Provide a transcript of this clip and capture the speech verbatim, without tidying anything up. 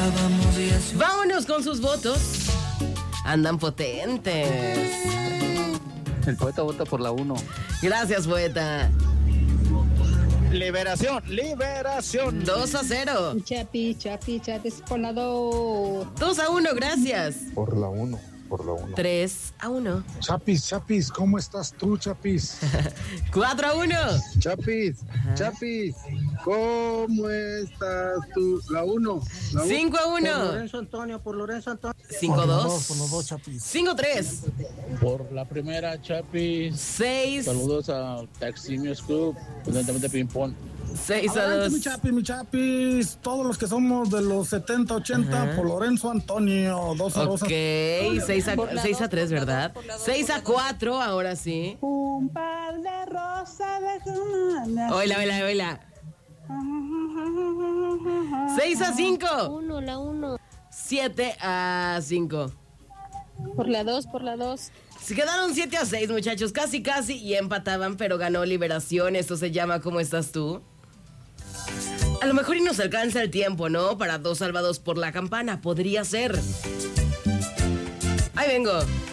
Vámonos con sus votos. Andan potentes. El poeta vota por la uno. Gracias, poeta. Liberación, liberación. dos a cero. Chapi, chapi, chapi, por la dos. dos a uno, gracias. Por la uno, por la uno. tres a uno. Chapis, Chapis, ¿cómo estás tú, Chapis? cuatro a uno. Chapis, Ajá. Chapis, ¿cómo estás tú? La uno. cinco a uno. Lorenzo Antonio, por Lorenzo Antonio. cinco a dos. Por los dos, Chapis. cinco a tres. Por la primera, Chapis. seis. Saludos a Taximio Scoop, evidentemente Ping-Pong. seis a Adelante, dos. mi Chapis, mi Chapis. Todos los que somos de los setenta, ochenta, Ajá. por Lorenzo Antonio. dos a dos. Ok, seis a, seis a tres, ¿verdad? seis a cuatro, ahora sí. Un par de rosas de... Oila, oila, oila. seis a cinco. Uno, la uno. siete a cinco. Por la dos, por la dos. Se quedaron siete a seis, muchachos. Casi, casi. Y empataban, pero ganó Liberación. Esto se llama ¿Cómo estás tú? A lo mejor y nos alcanza el tiempo, ¿no? Para dos salvados por la campana. Podría ser. Ahí vengo.